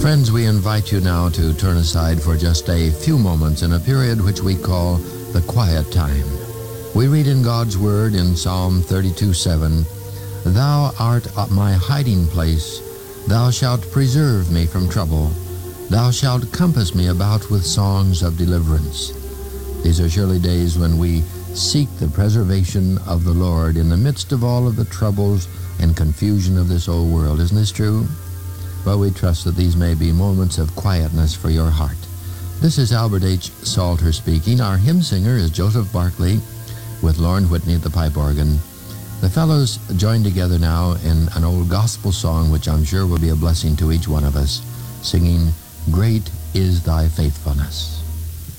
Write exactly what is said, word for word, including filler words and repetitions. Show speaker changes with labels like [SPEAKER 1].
[SPEAKER 1] Friends, we invite you now to turn aside for just a few moments in a period which we call the quiet time. We read in God's Word in Psalm thirty-two seven, "Thou art my hiding place. Thou shalt preserve me from trouble. Thou shalt compass me about with songs of deliverance." These are surely days when we seek the preservation of the Lord in the midst of all of the troubles and confusion of this old world. Isn't this true? Well, we trust that these may be moments of quietness for your heart. This is Albert H. Salter speaking. Our hymn singer is Joseph Barkley with Lauren Whitney at the pipe organ. The fellows join together now in an old gospel song which I'm sure will be a blessing to each one of us, singing, "Great is Thy Faithfulness."